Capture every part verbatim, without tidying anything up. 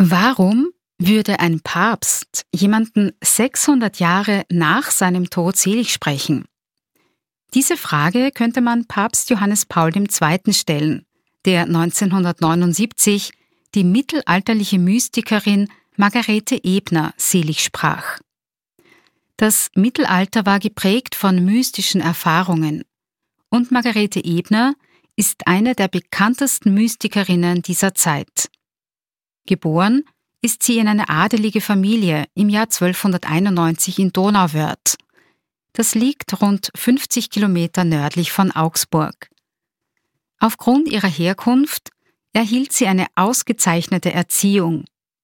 Warum würde ein Papst jemanden sechshundert Jahre nach seinem Tod selig sprechen? Diese Frage könnte man Papst Johannes Paul der Zweite stellen, der neunzehnhundertneunundsiebzig die mittelalterliche Mystikerin Margarete Ebner selig sprach. Das Mittelalter war geprägt von mystischen Erfahrungen und Margarete Ebner ist eine der bekanntesten Mystikerinnen dieser Zeit. Geboren ist sie in eine adelige Familie im Jahr zwölfhunderteinundneunzig in Donauwörth. Das liegt rund fünfzig Kilometer nördlich von Augsburg. Aufgrund ihrer Herkunft erhielt sie eine ausgezeichnete Erziehung.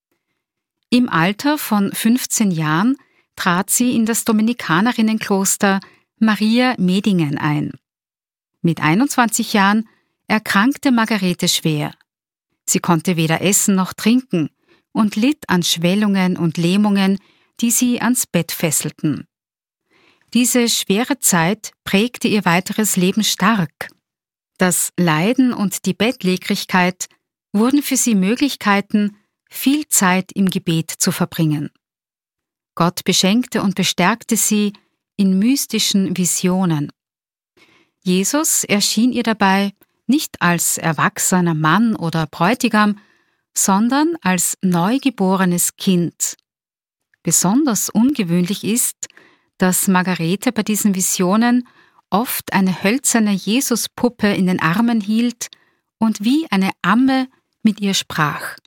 Im Alter von fünfzehn Jahren trat sie in das Dominikanerinnenkloster Maria Medingen ein. Mit einundzwanzig Jahren erkrankte Margarete schwer. Sie konnte weder essen noch trinken und litt an Schwellungen und Lähmungen, die sie ans Bett fesselten. Diese schwere Zeit prägte ihr weiteres Leben stark. Das Leiden und die Bettlägerigkeit wurden für sie Möglichkeiten, viel Zeit im Gebet zu verbringen. Gott beschenkte und bestärkte sie in mystischen Visionen. Jesus erschien ihr dabei nicht als erwachsener Mann oder Bräutigam, sondern als neugeborenes Kind. Besonders ungewöhnlich ist, dass Margarete bei diesen Visionen oft eine hölzerne Jesuspuppe in den Armen hielt und wie eine Amme mit ihr sprach.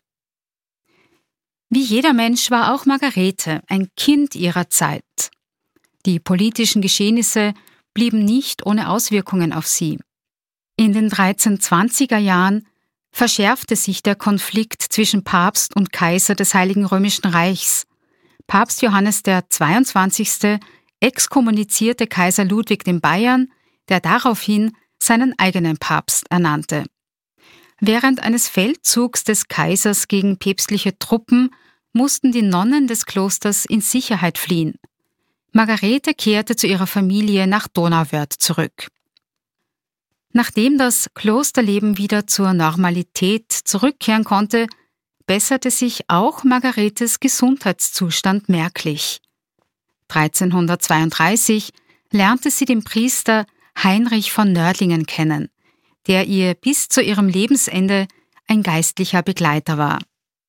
Wie jeder Mensch war auch Margarete ein Kind ihrer Zeit. Die politischen Geschehnisse blieben nicht ohne Auswirkungen auf sie. In den dreizehnhundertzwanziger Jahren verschärfte sich der Konflikt zwischen Papst und Kaiser des Heiligen Römischen Reichs. Papst Johannes der Zweiundzwanzigste exkommunizierte Kaiser Ludwig den Bayern, der daraufhin seinen eigenen Papst ernannte. Während eines Feldzugs des Kaisers gegen päpstliche Truppen mussten die Nonnen des Klosters in Sicherheit fliehen. Margarete kehrte zu ihrer Familie nach Donauwörth zurück. Nachdem das Klosterleben wieder zur Normalität zurückkehren konnte, besserte sich auch Margaretes Gesundheitszustand merklich. dreizehnhundertzweiunddreißig lernte sie den Priester Heinrich von Nördlingen kennen, der ihr bis zu ihrem Lebensende ein geistlicher Begleiter war.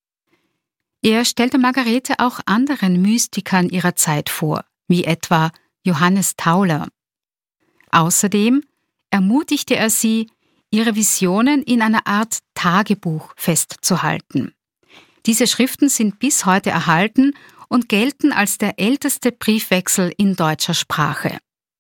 Er stellte Margarete auch anderen Mystikern ihrer Zeit vor, wie etwa Johannes Tauler. Außerdem ermutigte er sie, ihre Visionen in einer Art Tagebuch festzuhalten. Diese Schriften sind bis heute erhalten und gelten als der älteste Briefwechsel in deutscher Sprache.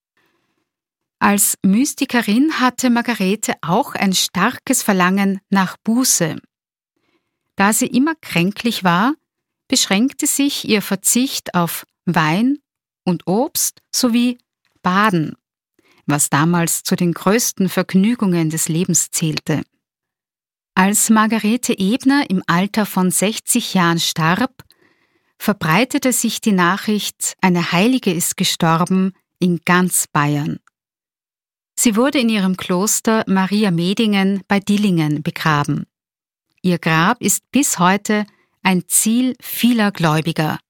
Als Mystikerin hatte Margarete auch ein starkes Verlangen nach Buße. Da sie immer kränklich war, beschränkte sich ihr Verzicht auf Wein und Obst sowie Baden, was damals zu den größten Vergnügungen des Lebens zählte. Als Margarete Ebner im Alter von sechzig Jahren starb, verbreitete sich die Nachricht, eine Heilige ist gestorben, in ganz Bayern. Sie wurde in ihrem Kloster Maria Medingen bei Dillingen begraben. Ihr Grab ist bis heute ein Ziel vieler Gläubiger.